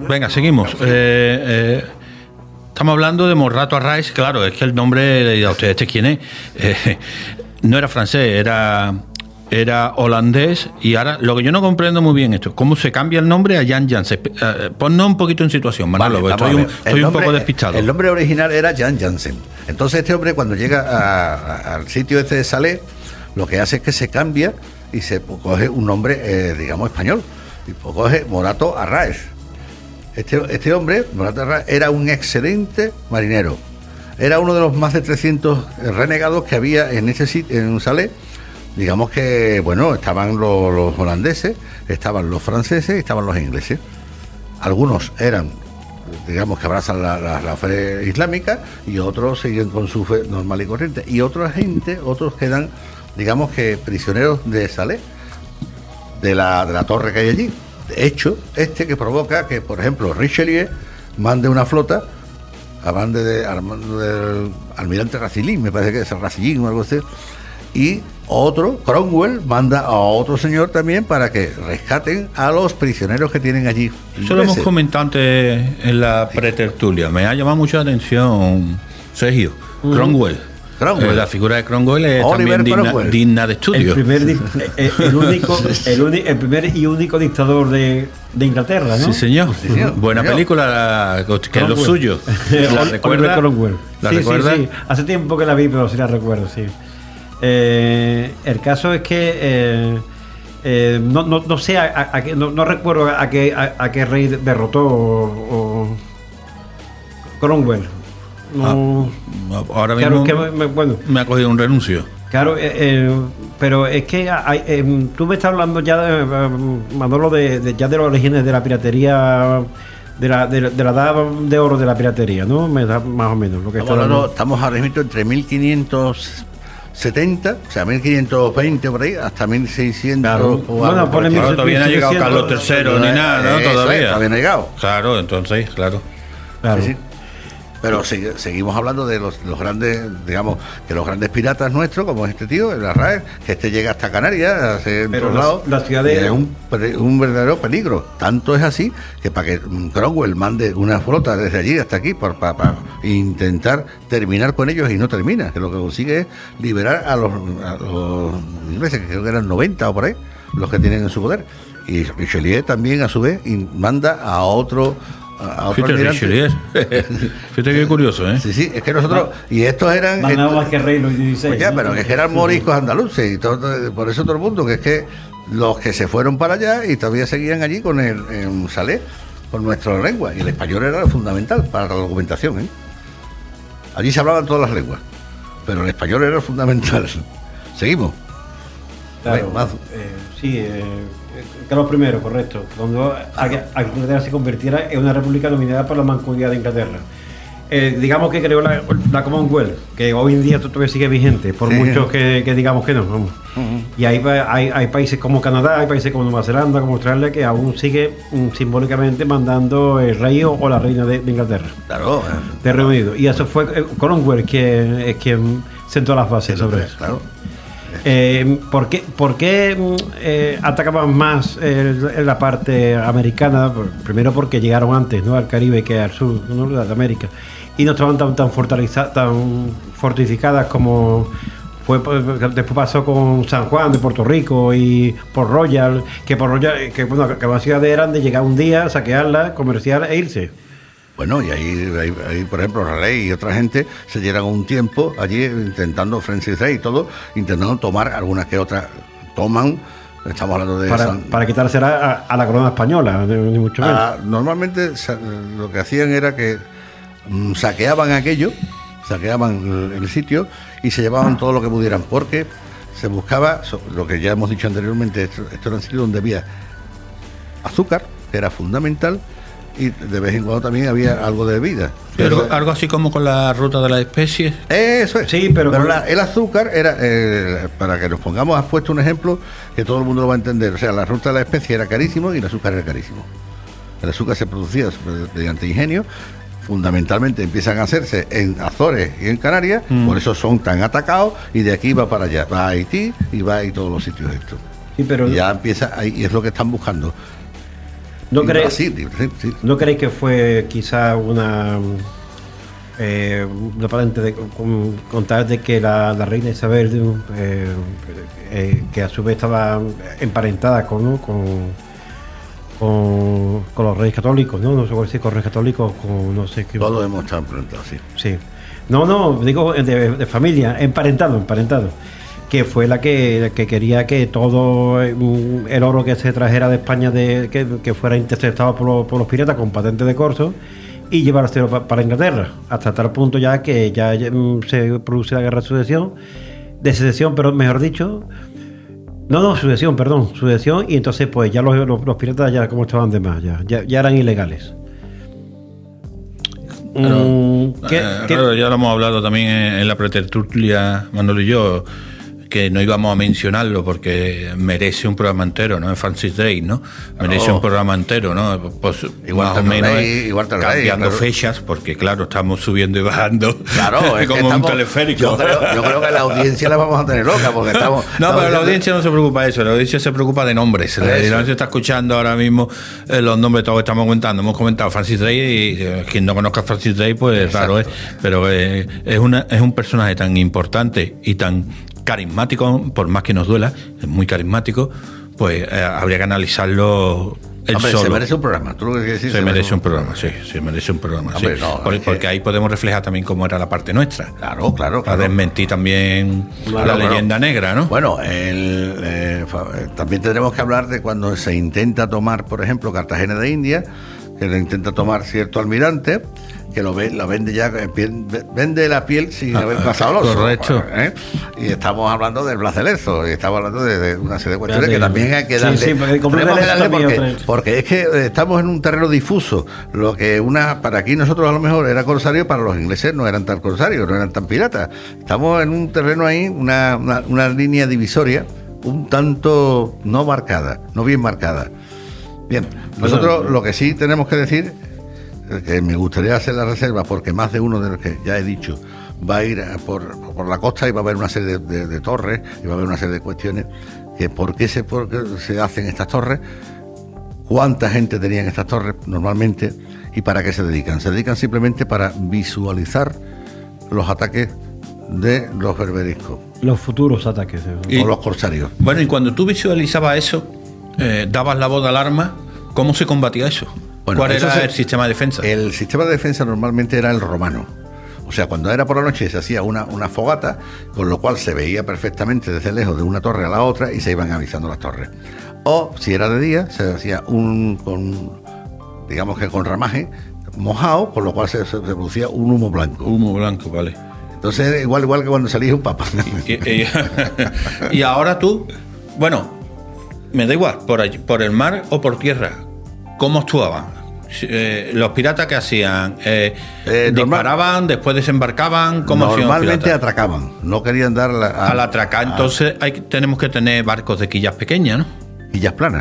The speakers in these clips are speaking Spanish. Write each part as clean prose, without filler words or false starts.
Venga, seguimos. Estamos hablando de Morato Arraiz. Claro, es que el nombre, a usted, ¿quién es? No era francés, era holandés. Y ahora, lo que yo no comprendo muy bien esto, ¿cómo se cambia el nombre a Jan Jansen? Ponnos un poquito en situación, Manolo, Vale, estoy un poco despistado. El nombre original era Jan Jansen. Entonces este hombre, cuando llega al sitio este de Salé, lo que hace es que se cambia y se coge un nombre, digamos, español. Y coge Morato Arraiz. Este hombre, Morato Arraiz, era un excelente marinero. Era uno de los más de 300 renegados que había en ese sitio, en Salé. Digamos que, bueno, estaban los holandeses, estaban los franceses y estaban los ingleses. Algunos eran, digamos, que abrazan la fe islámica y otros siguen con su fe normal y corriente. Y otra gente, otros quedan, digamos que prisioneros de Salé, de la torre que hay allí. De hecho, que provoca que, por ejemplo, Richelieu mande una flota a mando del almirante Racillín, me parece que es el Racillín o algo así, y Cromwell manda a otro señor también para que rescaten a los prisioneros que tienen allí. Eso lo hemos comentado antes en la pretertulia. Me ha llamado mucho la atención, Sergio, Cromwell. La figura de Cromwell es Oliver también digna de estudio. El primer y único dictador de Inglaterra, ¿no? Sí, señor. Sí, señor. Buena película, que es lo suyo. ¿La recuerda? ¿La recuerda? Sí. Hace tiempo que la vi, pero sí la recuerdo, sí. El caso es que no sé, no recuerdo a qué rey derrotó o Cromwell. No, ahora mismo me ha cogido un renuncio. Claro, pero es que tú me estás hablando ya, Manolo, ya de los orígenes de la piratería, de la edad de oro de la piratería, ¿no? Me da más o menos lo que estamos ahora mismo entre 1570, o sea, 1520 por ahí, hasta 1600. Claro. Bueno, todavía no ha llegado Carlos III ni nada, ¿no? Todavía no ha llegado. Claro, entonces, claro. Sí. Pero seguimos hablando de los grandes, digamos, que los grandes piratas nuestros, como este tío, el Arraiz, que llega hasta Canarias, en todos lados, la ciudad de... es un verdadero peligro. Tanto es así que para que Cromwell mande una flota desde allí hasta aquí para intentar terminar con ellos, y no termina, que lo que consigue es liberar a los ingleses, que creo que eran 90 o por ahí, los que tienen en su poder. Y Richelieu también, a su vez, manda a otro... Fíjate, Richelieu. Fíjate qué curioso, ¿eh? Sí, es que nosotros... Y estos eran... Nada más que rey Luis XVI. Pues ya, pero es que eran moriscos andaluces, y por eso todo el mundo, que es que los que se fueron para allá y todavía seguían allí con en Salé, con nuestra lengua, y el español era fundamental para la documentación, ¿eh? Allí se hablaban todas las lenguas, pero el español era fundamental. Seguimos. Claro, Carlos I, correcto, cuando Inglaterra se convirtiera en una república dominada por la Mancomunidad de Inglaterra. Digamos que creó la Commonwealth, que hoy en día todavía sigue vigente, por mucho que digamos que no. Vamos. Y hay países como Canadá, hay países como Nueva Zelanda, como Australia, que aún sigue simbólicamente mandando el rey o la reina de Inglaterra. Claro. De Reino Unido. Y eso fue Cromwell quien sentó las bases sobre eso. Claro. ¿Por qué atacaban más en la parte americana? Primero porque llegaron antes, ¿no?, al Caribe que al sur, ¿no?, de América, y no estaban tan fortificadas como después pasó con San Juan de Puerto Rico y Port Royal, que capacidades eran de llegar un día, saquearla, comerciar e irse. Bueno, y ahí, por ejemplo, Raleigh y otra gente se llevan un tiempo allí intentando, Francis Drake y todo, intentando tomar algunas que otras toman. Estamos hablando de... Para quitársela a la corona española, ni mucho menos. Normalmente lo que hacían era que saqueaban el sitio y se llevaban todo lo que pudieran, porque se buscaba, lo que ya hemos dicho anteriormente, esto era un sitio donde había azúcar, que era fundamental, y de vez en cuando también había algo de bebida. Pero algo así como con la ruta de las especies. Eso es. Sí, pero el azúcar era, para que nos pongamos, has puesto un ejemplo que todo el mundo lo va a entender. O sea, la ruta de la especie era carísimo y el azúcar era carísimo. El azúcar se producía mediante ingenio. Fundamentalmente empiezan a hacerse en Azores y en Canarias, por eso son tan atacados, y de aquí va para allá, va a Haití y va a todos los sitios estos. Sí, pero y ya empieza ahí, y es lo que están buscando. ¿No creéis, sí. ¿No creéis que fue quizá una patente de contar de que la reina Isabel, que a su vez estaba emparentada con los reyes católicos, ¿no? No sé cuál decir, con reyes católicos, con no sé qué. Todos hemos estado emparentados, sí. Sí. No, digo de familia, emparentado. Que fue la que quería que todo el oro que se trajera de España que fuera interceptado por los piratas con patente de corso y llevárselo para Inglaterra, hasta tal punto ya que ya se produce la guerra de secesión, pero mejor dicho, sucesión, y entonces pues ya los piratas ya como estaban de más, ya eran ilegales. Claro, ya lo hemos hablado también en la pretertulia, Manolo y yo, que no íbamos a mencionarlo porque merece un programa entero, ¿no? Francis Drake, ¿no? Merece un programa entero, ¿no? Pues igual más o menos cambiando pero... fechas, porque claro, estamos subiendo y bajando. Claro, es como un teleférico. Yo creo que la audiencia la vamos a tener loca, porque estamos... No, pero la audiencia no se preocupa de eso, la audiencia se preocupa de nombres. La audiencia está escuchando ahora mismo los nombres, todos que estamos comentando. Hemos comentado Francis Drake y quien no conozca a Francis Drake, pues raro es. Pero es un personaje tan importante y tan carismático, por más que nos duela, es muy carismático, pues habría que analizarlo solo. Se merece un programa. ¿Tú lo que quieres decir? Se merece un programa, sí, se merece un programa. Hombre, sí. no, porque ahí podemos reflejar también cómo era la parte nuestra. Claro. Para desmentir también la leyenda negra, ¿no? Bueno, también tendremos que hablar de cuando se intenta tomar, por ejemplo, Cartagena de India, que lo intenta tomar cierto almirante, que la vende ya, vende la piel sin haber pasado los osos. Correcto. Y estamos hablando del Blacelezo, y estamos hablando de una serie de cuestiones que también hay que darle. Sí, porque es que estamos en un terreno difuso. Lo que para aquí nosotros a lo mejor era corsario, para los ingleses no eran tan corsarios, no eran tan piratas. Estamos en un terreno ahí, una línea divisoria, un tanto no marcada, no bien marcada. Bien, nosotros lo que sí tenemos que decir, que me gustaría hacer la reserva, porque más de uno de los que ya he dicho va a ir por la costa y va a haber una serie de torres y va a haber una serie de cuestiones que por qué se hacen estas torres, cuánta gente tenían estas torres normalmente y para qué se dedican. Se dedican simplemente para visualizar los ataques de los berberiscos, los futuros ataques o los corsarios. Bueno, y cuando tú visualizabas eso, dabas la voz de alarma, ¿cómo se combatía eso? Bueno, ¿Cuál era el sistema de defensa? El sistema de defensa normalmente era el romano. O sea, cuando era por la noche se hacía una fogata, con lo cual se veía perfectamente desde lejos de una torre a la otra y se iban avisando las torres. O si era de día, se hacía digamos que con ramaje mojado, con lo cual se producía un humo blanco. Humo blanco, vale. Entonces, igual que cuando salía un papa. Y ahora tú, bueno, me da igual, por el mar o por tierra, ¿cómo actuaban? Los piratas que hacían, disparaban, después desembarcaban, ¿cómo hacían? Normalmente atracaban, no querían dar al atracar. Entonces tenemos que tener barcos de quillas pequeñas, ¿no? Quillas planas,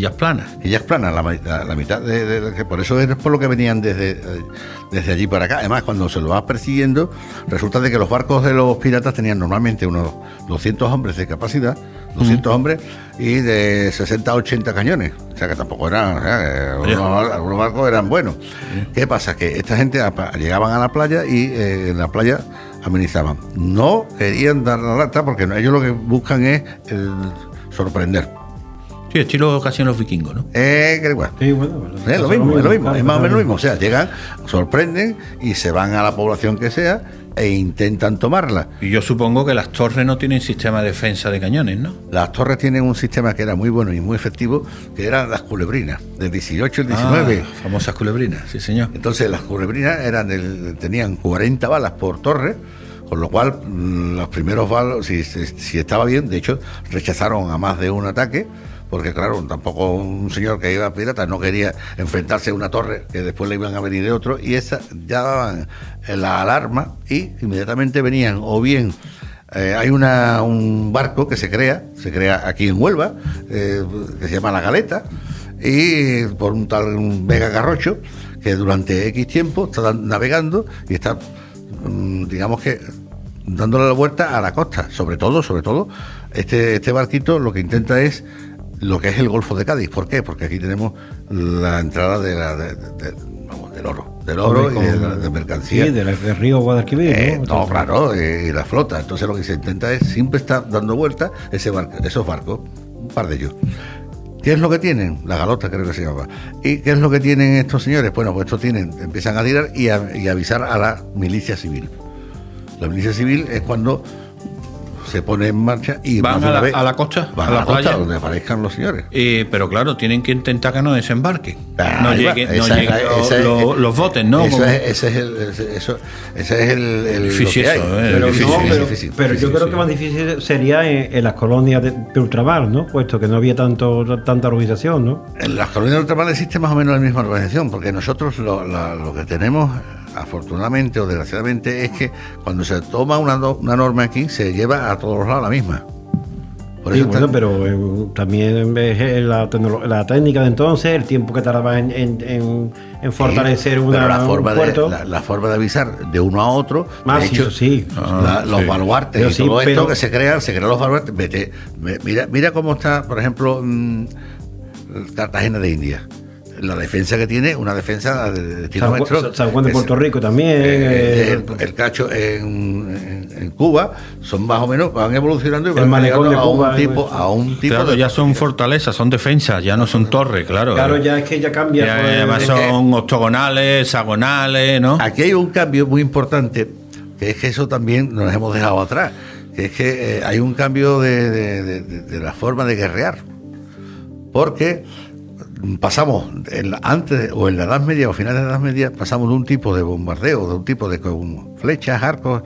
la mitad que por eso es por lo que venían desde allí para acá. Además, cuando se lo vas persiguiendo, resulta de que los barcos de los piratas tenían normalmente unos 200 hombres de capacidad, 200 hombres, y de 60 a 80 cañones. O sea que tampoco eran, algunos barcos eran buenos. ¿Qué pasa? Que esta gente llegaban a la playa y en la playa amenizaban. No querían dar la lata porque ellos lo que buscan es sorprender. Sí, estilo casi en los vikingos, ¿no? Igual. Sí, bueno, es lo mismo, es más o menos lo mismo. O sea, llegan, sorprenden y se van a la población que sea e intentan tomarla. Y yo supongo que las torres no tienen sistema de defensa de cañones, ¿no? Las torres tienen un sistema que era muy bueno y muy efectivo, que eran las culebrinas, del 18 al 19. Famosas culebrinas, sí señor. Entonces las culebrinas tenían 40 balas por torre, con lo cual los primeros balos, si estaba bien, de hecho, rechazaron a más de un ataque, porque claro, tampoco un señor que iba a pirata no quería enfrentarse a una torre que después le iban a venir de otro, y esa ya daban la alarma y inmediatamente venían, o bien hay un barco que se crea aquí en Huelva, que se llama La Galeta, y por un tal Vega Garrocho, que durante X tiempo está navegando y está, digamos que, dándole la vuelta a la costa. Sobre todo, este barquito lo que intenta es lo que es el Golfo de Cádiz. ¿Por qué? Porque aquí tenemos la entrada del oro y de mercancía. Sí, del río Guadalquivir, ¿no? No, claro, y la flota. Entonces lo que se intenta es siempre estar dando vueltas esos barcos, un par de ellos. ¿Qué es lo que tienen? La galota, creo que se llama. ¿Y qué es lo que tienen estos señores? Bueno, pues empiezan a tirar y avisar a la milicia civil. La milicia civil es cuando se pone en marcha y van a la costa, van a la playa, costa donde aparezcan los señores. Pero claro, tienen que intentar que no desembarquen. No lleguen los botes, ¿no? Ese es el difícil. Pero yo creo que más difícil sería en las colonias de ultramar, ¿no? Puesto que no había tanta organización, ¿no? En las colonias de ultramar existe más o menos la misma organización, porque nosotros lo que tenemos, afortunadamente o desgraciadamente, es que cuando se toma una norma aquí se lleva a todos lados la misma. Por eso pero también la técnica de entonces, el tiempo que tardaba en fortalecer un puerto. La forma de avisar de uno a otro, de hecho, los baluartes y todo esto que se crean los baluartes. Mira cómo está, por ejemplo, Cartagena de Indias. La defensa que tiene, una defensa de estilo nuestro. San Juan de Puerto Rico también. El cacho en Cuba son más o menos, van evolucionando y van llegando a un tipo claro, ya son fortalezas, son defensas, ya no son torres, claro. Claro, ya es que ya cambia. Además son octogonales, hexagonales, ¿no? Aquí hay un cambio muy importante, que es que eso también nos hemos dejado atrás, que es que hay un cambio de la forma de guerrear. Porque pasamos antes o en la Edad Media o finales de la Edad Media, pasamos de un tipo de bombardeo, de un tipo de con flechas, arcos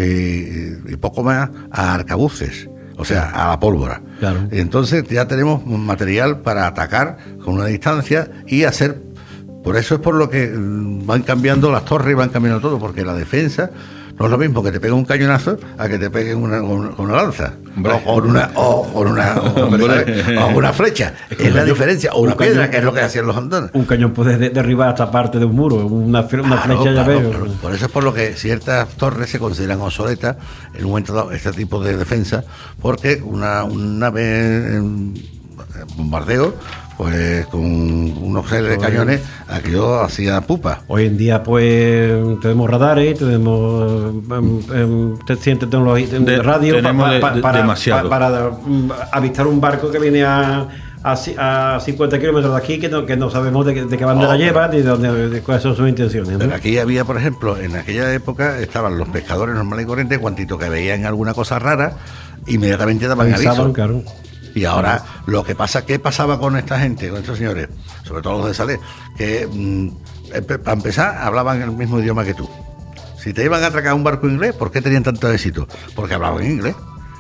y poco más, a arcabuces, o sea, a la pólvora. Claro. Entonces ya tenemos material para atacar con una distancia y hacer. Por eso es por lo que van cambiando las torres y van cambiando todo, porque la defensa no es lo mismo que te pegue un cañonazo a que te peguen con una lanza, o con una flecha. Es la diferencia, o una piedra, que es lo que hacían los andanes. Un cañón puede derribar hasta parte de un muro, una flecha ya veo. Por eso es por lo que ciertas torres se consideran obsoletas en un momento dado, este tipo de defensa, porque una vez en bombardeo, pues con unos series de cañones aquello hacía pupa. Hoy en día pues tenemos radares, tenemos tecnología de radio para avistar un barco que viene a 50 kilómetros de aquí, que no sabemos de qué bandera lleva ni de cuáles son sus intenciones, ¿no? Pero aquí había, por ejemplo, en aquella época estaban los pescadores normales y corrientes, cuantito que veían alguna cosa rara, inmediatamente daban aviso. Claro. Y ahora, lo que pasa, ¿qué pasaba con esta gente, con estos señores? Sobre todo los de Salé, que para empezar hablaban el mismo idioma que tú. Si te iban a atracar un barco inglés, ¿por qué tenían tanto éxito? Porque hablaban inglés.